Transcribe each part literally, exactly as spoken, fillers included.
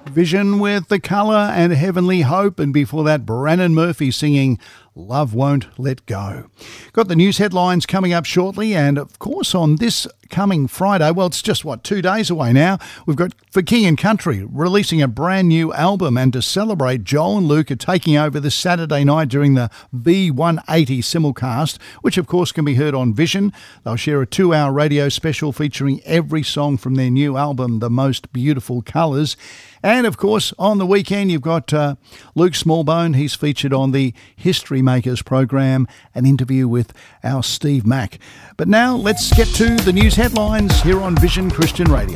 Vision with The Colour and Heavenly Hope, and before that Brannon Murphy singing Love Won't Let Go. Got the news headlines coming up shortly, and of course on this coming Friday, well it's just what, two days away now, we've got For King and Country releasing a brand new album, and to celebrate, Joel and Luke are taking over this Saturday night during the V one eighty simulcast, which of course can be heard on Vision. They'll share a two hour radio special featuring every song from their new album, The Most Beautiful Colours. And of course, on the weekend, you've got uh, Luke Smallbone. He's featured on the History Makers program, an interview with our Steve Mack. But now let's get to the news headlines here on Vision Christian Radio.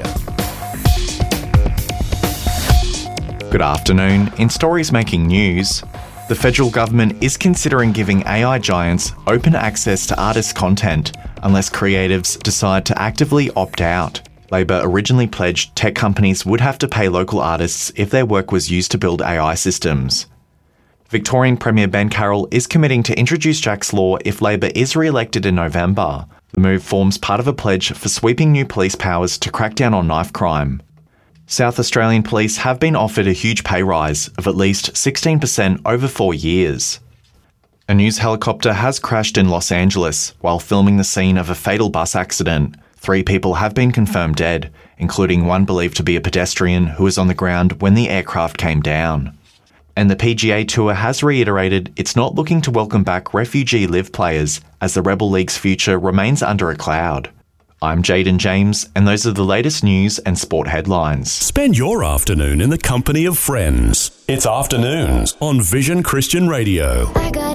Good afternoon. In stories making news, the federal government is considering giving A I giants open access to artists' content unless creatives decide to actively opt out. Labor originally pledged tech companies would have to pay local artists if their work was used to build A I systems. Victorian Premier Ben Carroll is committing to introduce Jack's Law if Labor is re-elected in November. The move forms part of a pledge for sweeping new police powers to crack down on knife crime. South Australian police have been offered a huge pay rise of at least sixteen percent over four years. A news helicopter has crashed in Los Angeles while filming the scene of a fatal bus accident. Three people have been confirmed dead, including one believed to be a pedestrian who was on the ground when the aircraft came down. And the P G A Tour has reiterated it's not looking to welcome back refugee live players as the Rebel League's future remains under a cloud. I'm Jaden James, and those are the latest news and sport headlines. Spend your afternoon in the company of friends. It's Afternoons on Vision Christian Radio. I got